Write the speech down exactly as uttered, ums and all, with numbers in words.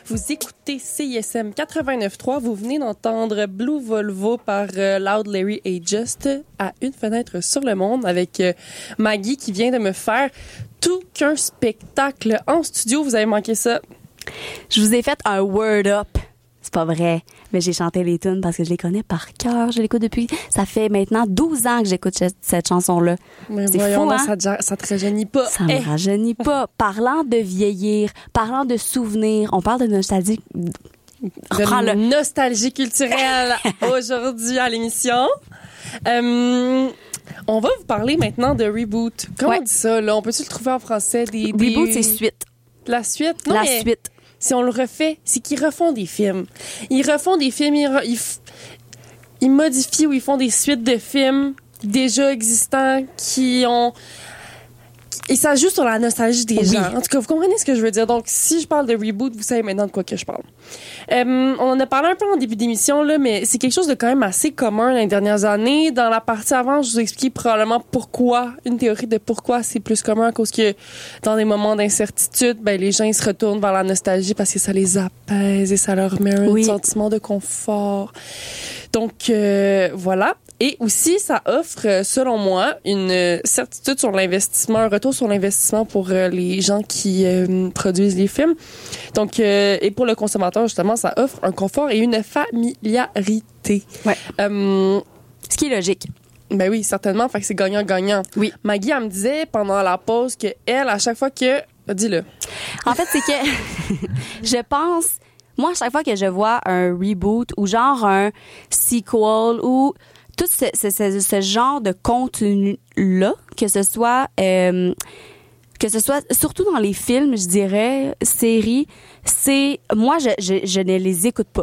Vous écoutez C I S M quatre-vingt-neuf trois. Vous venez d'entendre Blue Volvo par euh, Loud Larry et Just à une fenêtre sur le monde avec euh, Maggie qui vient de me faire tout qu'un spectacle en studio. Vous avez manqué ça. Je vous ai fait un word up. C'est pas vrai. Mais j'ai chanté les tunes parce que je les connais par cœur. Je l'écoute depuis... Ça fait maintenant douze ans que j'écoute cette, cette chanson-là. Mais c'est voyons, fou, non, hein? ça, te, ça te rajeunit pas. Ça me Eh. rajeunit pas. Parlant de vieillir, parlant de souvenirs, on parle de nostalgie. De nostalgie culturelle aujourd'hui à l'émission. Euh, on va vous parler maintenant de reboot. Comment Ouais. on dit ça, là? On peut-tu le trouver en français? Des, des... Reboot, c'est suite. La suite? Non, La mais suite. si on le refait, c'est qu'ils refont des films. Ils refont des films, ils, re- ils, f- ils modifient ou ils font des suites de films déjà existants qui ont... Et ça joue sur la nostalgie des Oui. gens. En tout cas, vous comprenez ce que je veux dire. Donc, si je parle de reboot, vous savez maintenant de quoi que je parle. Euh, on en a parlé un peu en début d'émission, là, mais c'est quelque chose de quand même assez commun dans les dernières années. Dans la partie avant, je vous explique probablement pourquoi, une théorie de pourquoi c'est plus commun, à cause que dans des moments d'incertitude, ben, les gens ils se retournent vers la nostalgie parce que ça les apaise et ça leur met un Oui. sentiment de confort. Donc, euh, voilà. Et aussi, ça offre, selon moi, une certitude sur l'investissement, un retour sur l'investissement pour euh, les gens qui euh, produisent les films. Donc, euh, et pour le consommateur, justement, ça offre un confort et une familiarité. Ouais. Euh, Ce qui est logique. ben oui, certainement. Fait que c'est gagnant-gagnant. Oui. Maggie, elle me disait pendant la pause que elle, à chaque fois que... Dis-le. En fait, c'est que je pense, moi, à chaque fois que je vois un reboot ou genre un sequel ou tout ce, ce, ce, ce genre de contenu-là, que ce soit... Euh, que ce soit, surtout dans les films, je dirais, séries, c'est... Moi, je, je, je ne les écoute pas.